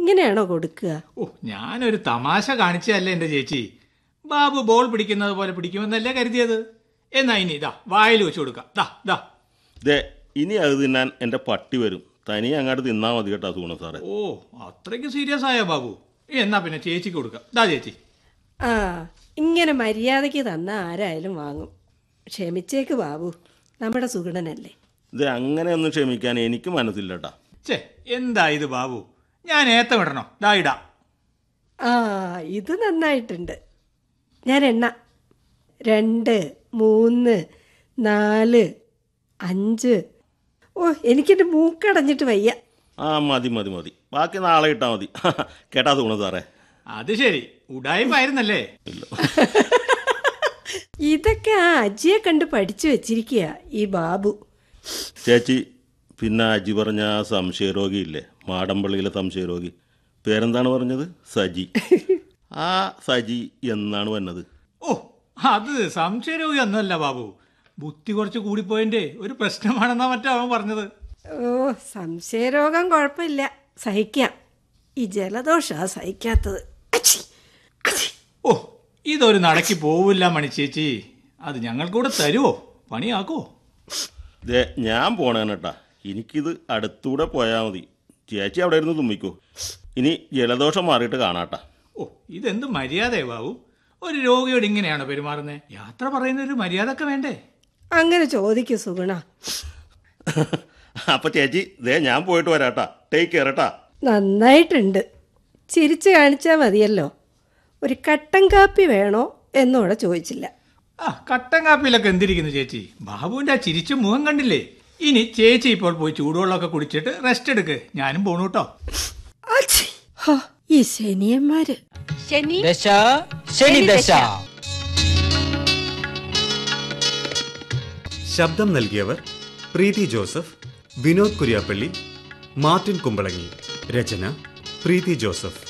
ഇങ്ങനെയാണോ കൊടുക്കുക? ഓ, ഞാനൊരു തമാശ കാണിച്ചതല്ലേ എൻ്റെ ചേച്ചി. ബാബു ബോൾ പിടിക്കുന്നത് പോലെ പിടിക്കുമെന്നല്ലേ കരുതിയത്. എന്നാ ഇനി ഇതാ വായിൽ വെച്ച് കൊടുക്കാം. ദേ, ഇനി അത് തിന്നാൻ എൻ്റെ പട്ടി വരും. തനിയെ അങ്ങോട്ട് തിന്നാൽ മതി കേട്ടോ സുഗുണ സാറേ. ഓ, അത്രയ്ക്ക് സീരിയസ് ആയോ ബാബു? എന്നാ പിന്നെ ചേച്ചിക്ക് കൊടുക്കാം. ചേച്ചി. ആ, ഇങ്ങനെ മര്യാദയ്ക്ക് തന്ന ആരായാലും വാങ്ങും. ക്ഷമിച്ചേക്ക് ബാബു, നമ്മുടെ സുഗുണനല്ലേ. ഇത് അങ്ങനെയൊന്നും ക്ഷമിക്കാൻ എനിക്ക് മനസ്സില്ല കേട്ടാ. എന്താ ഇത് ബാബു, ഞാൻ ഏത്തമിടണോ? ഇടാം. ആ, ഇത് നന്നായിട്ടുണ്ട്. ഞാൻ എണ്ണ 2, 3, 4, 5. ഓ, എനിക്കെൻ്റെ മൂക്കടഞ്ഞിട്ട് വയ്യ. ആ, മതി മതി മതി, ബാക്കി നാളെ ഇട്ടാൽ മതി കേട്ടാ സുഗുണ സാറേ. അത് ശരി, ഉടായിപ്പായിരുന്നല്ലേ? ഇതൊക്കെ ആ അജിയെ കണ്ട് പഠിച്ചു വെച്ചിരിക്കുക ഈ ബാബു. ചേച്ചി, പിന്നെ അജി പറഞ്ഞ ആ സംശയരോഗിയില്ലേ, മാടമ്പള്ളിയിലെ സംശയരോഗി, പേരെന്താണ് പറഞ്ഞത്? സജി. ആ സജി എന്നാണ് വന്നത്? ഓ, അത് സംശയരോഗി ഒന്നുമല്ല ബാബു, ബുദ്ധി കുറച്ച് കൂടിപ്പോയതിൻ്റെ ഒരു പ്രശ്നമാണെന്നാ മറ്റോ അവൻ പറഞ്ഞത്. ഓ, സംശയരോഗം കുഴപ്പമില്ല, സഹിക്കാം. ഈ ജലദോഷാ സഹിക്കാത്തത്. ഓ, ഇതൊരു നടക്കി പോവില്ല മണിച്ചേച്ചി. അത് ഞങ്ങൾക്കൂടെ തരുമോ? പണിയാക്കോ? ഞാൻ പോണേട്ടാ, എനിക്കിത് അടുത്തൂടെ പോയാൽ മതി. ചേച്ചി അവിടെ ഇരുന്ന് തുമ്മിക്കോ. ഇനി ജലദോഷം മാറിയിട്ട് കാണാട്ടാ. ഓ, ഇതെന്ത് മര്യാദയെ ബാബു? ഒരു രോഗിയോട് ഇങ്ങനെയാണോ പെരുമാറുന്നത്? യാത്ര പറയുന്നൊരു മര്യാദ ഒക്കെ വേണ്ടേ? അങ്ങനെ ചോദിക്കൂ സുഗുണ. അപ്പൊ ചേച്ചി, ഞാൻ പോയിട്ട് വരാട്ടാ. ടേക്ക് കെയർ കേട്ടാ. നന്നായിട്ടുണ്ട്. ചിരിച്ചു കാണിച്ചാൽ മതിയല്ലോ. ഒരു കട്ടൻ കാപ്പി വേണോ എന്നോടെ ചോദിച്ചില്ല. കട്ടൻ കാപ്പിയിലൊക്കെ എന്തിരിക്കുന്നു ചേച്ചി? ബാബുവിൻ്റെ ആ ചിരിച്ച മുഖം കണ്ടില്ലേ? ഇനി ചേച്ചി ഇപ്പോൾ പോയി ചൂടുവെള്ളമൊക്കെ കുടിച്ചിട്ട് റെസ്റ്റ് എടുക്ക്. ഞാനും പോണു കേട്ടോ. ഈ ശനിയന്മാര്. ശനി ദശ. ശബ്ദം നൽകിയവർ പ്രീതി ജോസഫ്, വിനോദ് കുര്യാപ്പള്ളി, മാർട്ടിൻ കുമ്പളങ്ങി. രചന പ്രീതി ജോസഫ്.